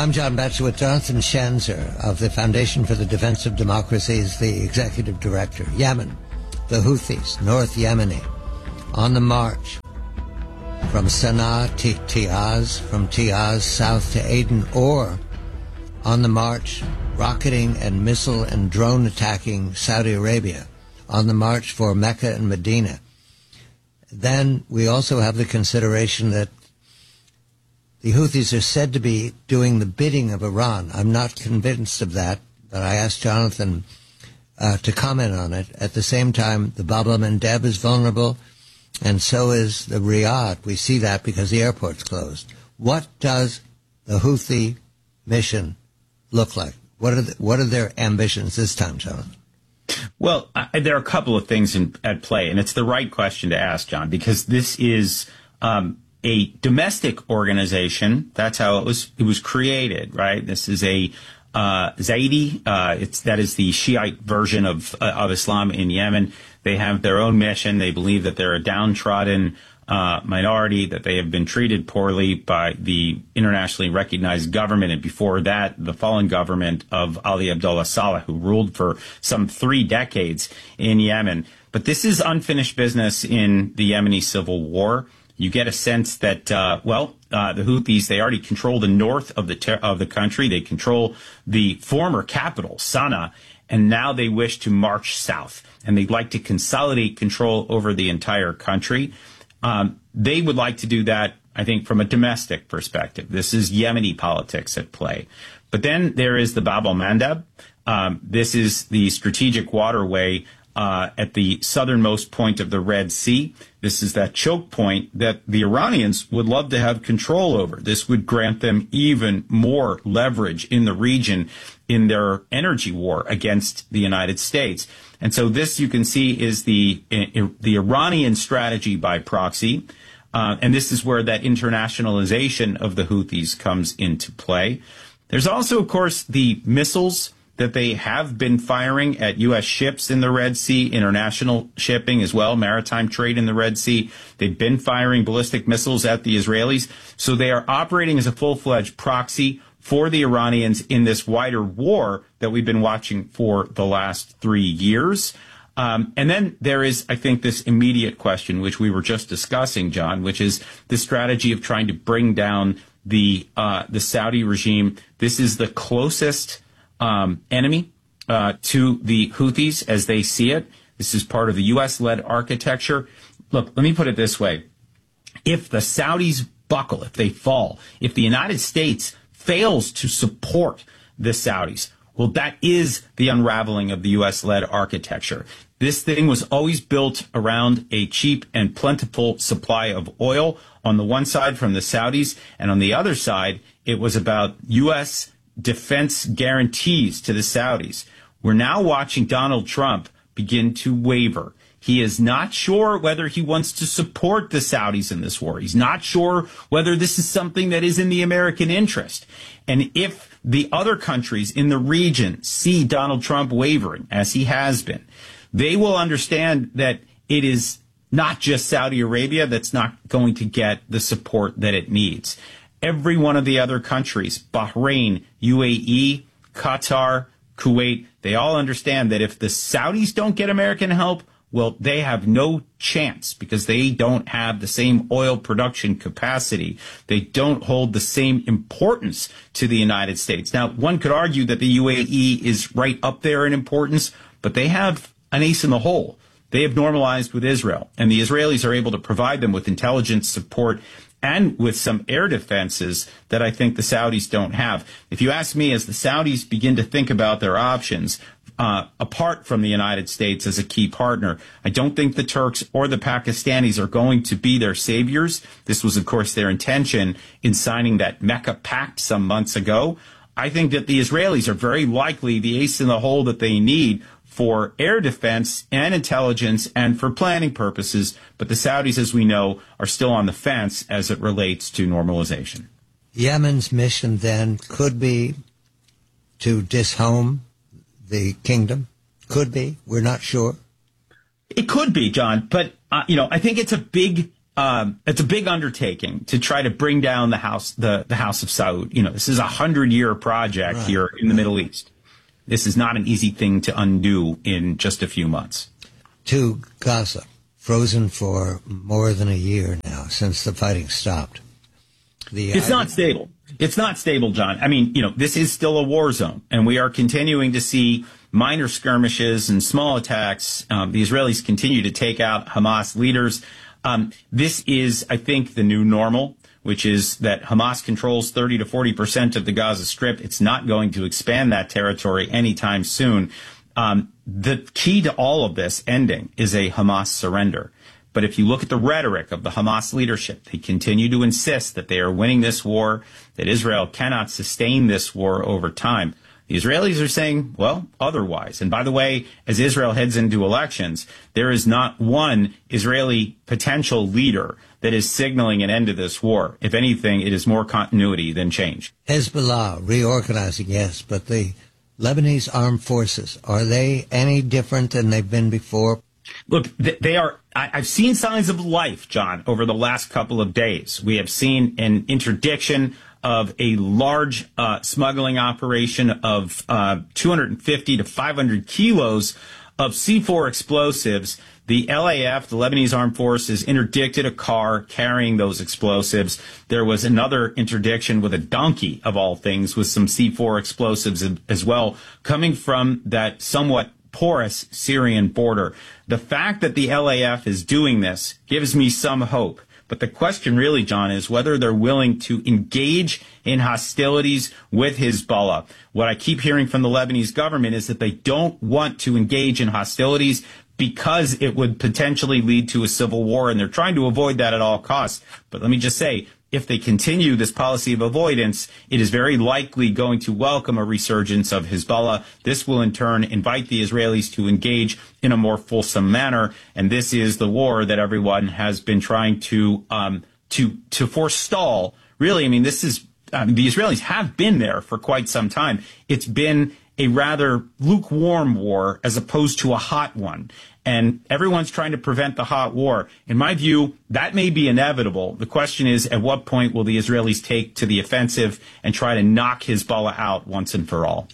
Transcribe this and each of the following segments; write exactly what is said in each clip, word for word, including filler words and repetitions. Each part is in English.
I'm John Batchelor with Jonathan Schanzer of the Foundation for the Defense of Democracy, is the executive director. Yemen, the Houthis, North Yemeni, on the march from Sana'a to Tiaz, from Tiaz south to Aden, or on the march rocketing and missile and drone attacking Saudi Arabia, on the march for Mecca and Medina. Then we also have the consideration that the Houthis are said to be doing the bidding of Iran. I'm not convinced of that, but I asked Jonathan uh, to comment on it. At the same time, the Bab el-Mandeb is vulnerable, and so is the Riyadh. We see that because the airport's closed. What does the Houthi mission look like? What are the, what are their ambitions this time, Jonathan? Well, I, there are a couple of things in, at play, and it's the right question to ask, John, because this is um, a domestic organization. That's how it was it was created, right? This is a uh, Zaidi. Uh, it's that is the Shiite version of uh, of Islam in Yemen. They have their own mission. They believe that they're a downtrodden uh, minority, that they have been treated poorly by the internationally recognized government, and before that, the fallen government of Ali Abdullah Saleh, who ruled for some three decades in Yemen. But this is unfinished business in the Yemeni civil war. You get a sense that, uh, well, uh, the Houthis, they already control the north of the ter- of the country. They control the former capital, Sana'a, and now they wish to march south, and they'd like to consolidate control over the entire country. Um, they would like to do that, I think, from a domestic perspective. This is Yemeni politics at play. But then there is the Bab el-Mandeb. Um, this is the strategic waterway uh, at the southernmost point of the Red Sea. This is that choke point that the Iranians would love to have control over. This would grant them even more leverage in the region in their energy war against the United States. And so this, you can see, is the the Iranian strategy by proxy. Uh, and this is where that internationalization of the Houthis comes into play. There's also, of course, the missiles that they have been firing at U S ships in the Red Sea, international shipping as well, maritime trade in the Red Sea. They've been firing ballistic missiles at the Israelis. So they are operating as a full-fledged proxy for the Iranians in this wider war that we've been watching for the last three years. Um, and then there is, I think, this immediate question, which we were just discussing, John, which is the strategy of trying to bring down the uh, the Saudi regime. This is the closest um, enemy uh, to the Houthis as they see it. This is part of the U S-led architecture. Look, let me put it this way. If the Saudis buckle, if they fall, if the United States fails to support the Saudis, well, that is the unraveling of the U S-led architecture. This thing was always built around a cheap and plentiful supply of oil on the one side from the Saudis, and on the other side, it was about U S defense guarantees to the Saudis. We're now watching Donald Trump begin to waver. He is not sure whether he wants to support the Saudis in this war. He's not sure whether this is something that is in the American interest. And if the other countries in the region see Donald Trump wavering, as he has been, they will understand that it is not just Saudi Arabia that's not going to get the support that it needs. Every one of the other countries, Bahrain, U A E, Qatar, Kuwait, they all understand that if the Saudis don't get American help, well, they have no chance because they don't have the same oil production capacity. They don't hold the same importance to the United States. Now, one could argue that the U A E is right up there in importance, but they have an ace in the hole. They have normalized with Israel, and the Israelis are able to provide them with intelligence support and with some air defenses that I think the Saudis don't have. If you ask me, as the Saudis begin to think about their options, uh, apart from the United States as a key partner, I don't think the Turks or the Pakistanis are going to be their saviors. This was, of course, their intention in signing that Mecca Pact some months ago. I think that the Israelis are very likely the ace in the hole that they need for air defense and intelligence and for planning purposes. But the Saudis, as we know, are still on the fence as it relates to normalization. Yemen's mission then could be to dishome the kingdom. Could be. We're not sure. It could be, John. But, uh, you know, I think it's a big um, it's a big undertaking to try to bring down the house, the, the House of Saud. You know, this is a hundred year project right, here in right. the Middle East. This is not an easy thing to undo in just a few months. To Gaza, frozen for more than a year now since the fighting stopped. The it's not stable. It's not stable, John. I mean, you know, this is still a war zone, and we are continuing to see minor skirmishes and small attacks. Um, the Israelis continue to take out Hamas leaders. Um, this is, I think, the new normal, which is that Hamas controls thirty to forty percent of the Gaza Strip. It's not going to expand that territory anytime soon. Um, the key to all of this ending is a Hamas surrender. But if you look at the rhetoric of the Hamas leadership, they continue to insist that they are winning this war, that Israel cannot sustain this war over time. The Israelis are saying, well, otherwise. And by the way, as Israel heads into elections, there is not one Israeli potential leader that is signaling an end to this war. If anything, it is more continuity than change. Hezbollah reorganizing, yes, but the Lebanese armed forces, are they any different than they've been before? Look, they are. I've seen signs of life, John, over the last couple of days. We have seen an interdiction of a large uh, smuggling operation of uh, two hundred fifty to five hundred kilos of C four explosives. The L A F, the Lebanese Armed Forces, interdicted a car carrying those explosives. There was another interdiction with a donkey, of all things, with some C four explosives as well, coming from that somewhat porous Syrian border. The fact that the L A F is doing this gives me some hope. But the question really, John, is whether they're willing to engage in hostilities with Hezbollah. What I keep hearing from the Lebanese government is that they don't want to engage in hostilities because it would potentially lead to a civil war, and they're trying to avoid that at all costs. But let me just say, if they continue this policy of avoidance, it is very likely going to welcome a resurgence of Hezbollah. This will in turn invite the Israelis to engage in a more fulsome manner. And this is the war that everyone has been trying to um, to to forestall. Really, I mean, this is um, the Israelis have been there for quite some time. It's been a rather lukewarm war as opposed to a hot one. And everyone's trying to prevent the hot war. In my view, that may be inevitable. The question is, at what point will the Israelis take to the offensive and try to knock Hezbollah out once and for all?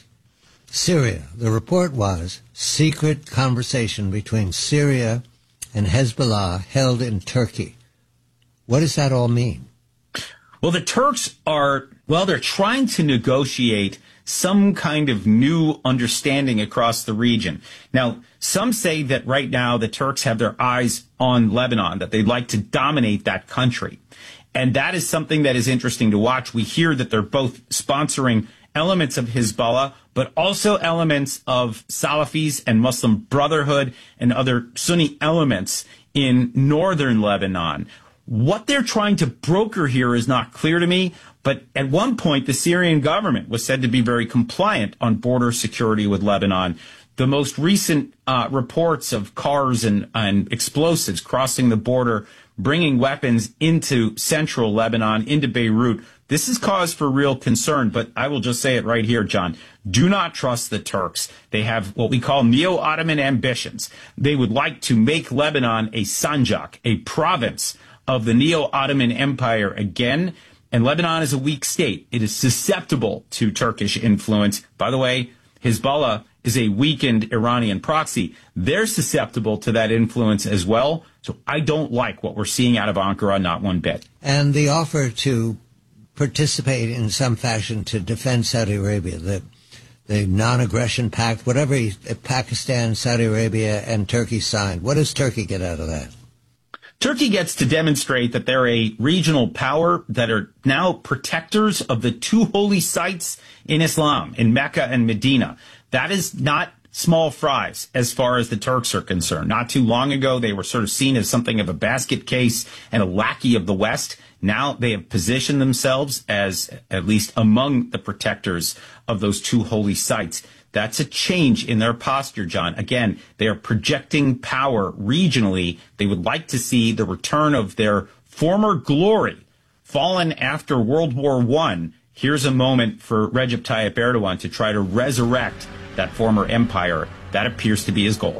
Syria. The report was secret conversation between Syria and Hezbollah held in Turkey. What does that all mean? Well, the Turks are, well, they're trying to negotiate some kind of new understanding across the region. Now, some say that right now the Turks have their eyes on Lebanon, that they'd like to dominate that country. And that is something that is interesting to watch. We hear that they're both sponsoring elements of Hezbollah, but also elements of Salafis and Muslim Brotherhood and other Sunni elements in northern Lebanon. What they're trying to broker here is not clear to me, but at one point, the Syrian government was said to be very compliant on border security with Lebanon. The most recent uh, reports of cars and, and explosives crossing the border, bringing weapons into central Lebanon, into Beirut, this is cause for real concern. But I will just say it right here, John. Do not trust the Turks. They have what we call neo-Ottoman ambitions. They would like to make Lebanon a sanjak, a province of the neo-Ottoman Empire again. And Lebanon is a weak state. It is susceptible to Turkish influence. By the way, Hezbollah is a weakened Iranian proxy. They're susceptible to that influence as well. So I don't like what we're seeing out of Ankara, not one bit. And the offer to participate in some fashion to defend Saudi Arabia, the the non-aggression pact, whatever he, Pakistan, Saudi Arabia, and Turkey signed. What does Turkey get out of that? Turkey gets to demonstrate that they're a regional power that are now protectors of the two holy sites in Islam, in Mecca and Medina. That is not small fries as far as the Turks are concerned. Not too long ago, they were sort of seen as something of a basket case and a lackey of the West. Now they have positioned themselves as at least among the protectors of those two holy sites. That's a change in their posture, John. Again, they are projecting power regionally. They would like to see the return of their former glory, fallen after World War One. Here's a moment for Recep Tayyip Erdogan to try to resurrect that former empire. That appears to be his goal.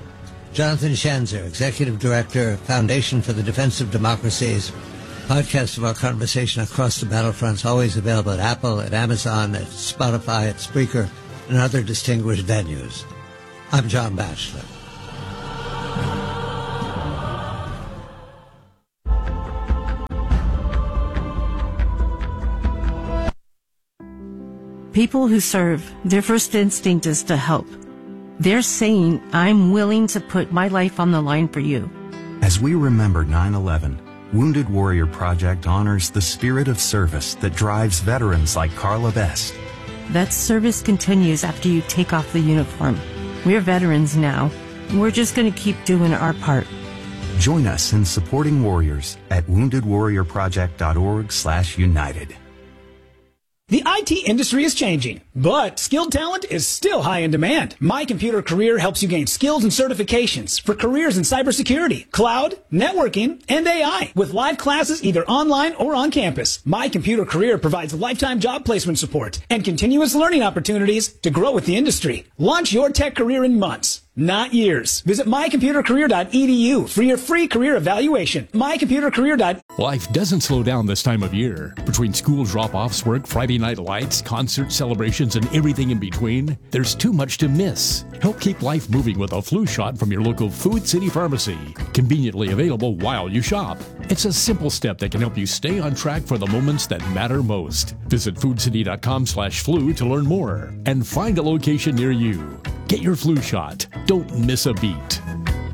Jonathan Schanzer, Executive Director, Foundation for the Defense of Democracies. Podcasts of our conversation across the battlefronts, always available at Apple, at Amazon, at Spotify, at Spreaker, and other distinguished venues. I'm John Batchelor. People who serve, their first instinct is to help. They're saying, I'm willing to put my life on the line for you. As we remember nine eleven, Wounded Warrior Project honors the spirit of service that drives veterans like Carla Best. That service continues after you take off the uniform. We're veterans now. We're just going to keep doing our part. Join us in supporting warriors at wounded warrior project dot org slash united. The I T industry is changing, but skilled talent is still high in demand. My Computer Career helps you gain skills and certifications for careers in cybersecurity, cloud, networking, and A I with live classes either online or on campus. My Computer Career provides lifetime job placement support and continuous learning opportunities to grow with the industry. Launch your tech career in months, not years. Visit my computer career dot e d u for your free career evaluation. my computer career dot e d u. Life doesn't slow down this time of year. Between school drop-offs, work, Friday night lights, concert celebrations, and everything in between, there's too much to miss. Help keep life moving with a flu shot from your local Food City Pharmacy. Conveniently available while you shop. It's a simple step that can help you stay on track for the moments that matter most. Visit food city dot com slash flu to learn more and find a location near you. Get your flu shot. Don't miss a beat.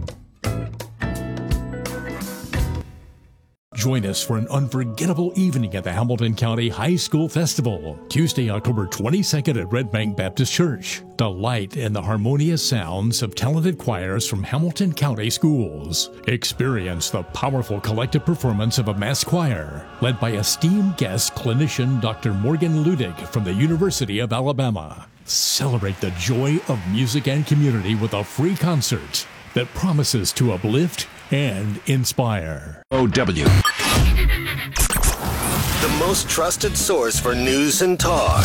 Join us for an unforgettable evening at the Hamilton County High School Festival, Tuesday, October twenty-second at Red Bank Baptist Church. Delight in the harmonious sounds of talented choirs from Hamilton County schools. Experience the powerful collective performance of a mass choir, led by esteemed guest clinician Doctor Morgan Ludig from the University of Alabama. Celebrate the joy of music and community with a free concert that promises to uplift and inspire. O W. The most trusted source for news and talk.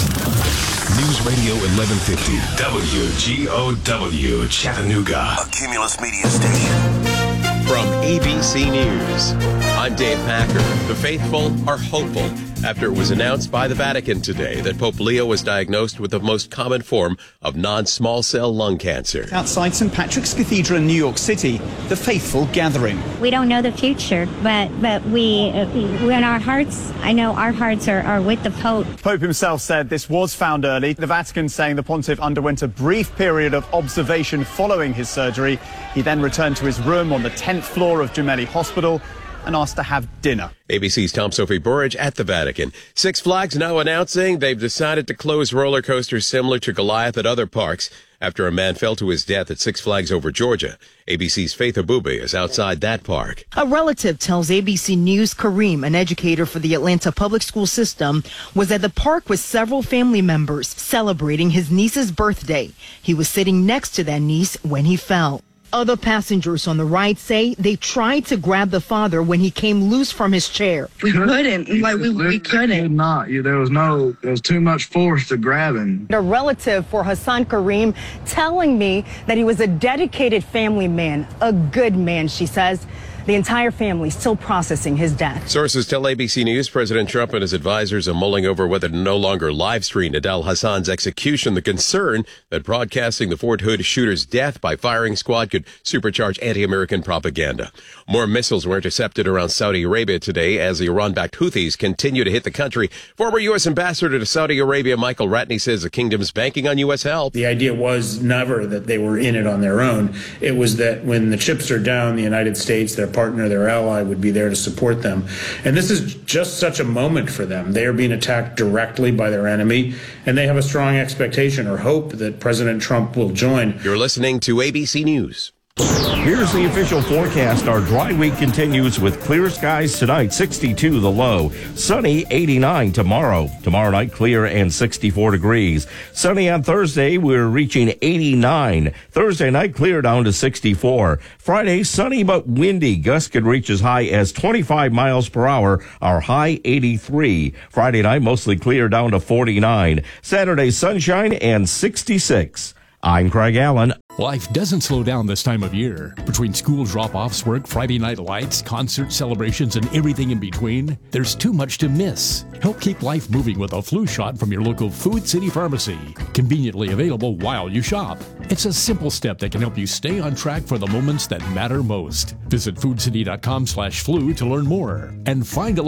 News Radio eleven fifty. W G O W, Chattanooga. A Cumulus Media Station. From A B C News, I'm Dave Packer. The faithful are hopeful after it was announced by the Vatican today that Pope Leo was diagnosed with the most common form of non-small cell lung cancer. Outside Saint Patrick's Cathedral in New York City, the faithful gathering. We don't know the future, but but we, uh, when our hearts, I know our hearts are, are with the Pope. Pope himself said this was found early. The Vatican saying the pontiff underwent a brief period of observation following his surgery. He then returned to his room on the tenth floor of Gemelli Hospital and asked to have dinner. A B C's Tom Sophie Burridge at the Vatican. Six Flags now announcing they've decided to close roller coasters similar to Goliath at other parks after a man fell to his death at Six Flags Over Georgia. A B C's Faith Abube is outside that park. A relative tells A B C News Kareem, an educator for the Atlanta public school system, was at the park with several family members celebrating his niece's birthday. He was sitting next to that niece when he fell. Other passengers on the ride say they tried to grab the father when he came loose from his chair. We couldn't, like we, we couldn't. Not, there was no, there was too much force to grab him. A relative for Hassan Kareem telling me that he was a dedicated family man, a good man, she says. The entire family still processing his death. Sources tell A B C News President Trump and his advisors are mulling over whether to no longer live stream Adel Hassan's execution. The concern that broadcasting the Fort Hood shooter's death by firing squad could supercharge anti-American propaganda. More missiles were intercepted around Saudi Arabia today as the Iran-backed Houthis continue to hit the country. Former U S ambassador to Saudi Arabia Michael Ratney says the kingdom's banking on U S help. The idea was never that they were in it on their own. It was that when the chips are down, the United States, their partner, their ally, would be there to support them. And this is just such a moment for them. They are being attacked directly by their enemy, and they have a strong expectation or hope that President Trump will join. You're listening to A B C News. Here's the official forecast. Our dry week continues with clear skies tonight, sixty-two the low. Sunny, eighty-nine tomorrow. Tomorrow night, clear and sixty-four degrees. Sunny on Thursday, we're reaching eighty-nine. Thursday night, clear down to sixty-four. Friday, sunny but windy. Gusts could reach as high as twenty-five miles per hour. Our high, eighty-three. Friday night, mostly clear down to forty-nine. Saturday, sunshine and sixty-six. I'm Craig Allen. Life doesn't slow down this time of year. Between school drop-offs, work, Friday night lights, concert celebrations, and everything in between, there's too much to miss. Help keep life moving with a flu shot from your local Food City Pharmacy. Conveniently available while you shop. It's a simple step that can help you stay on track for the moments that matter most. Visit foodcity.com slash flu to learn more and find a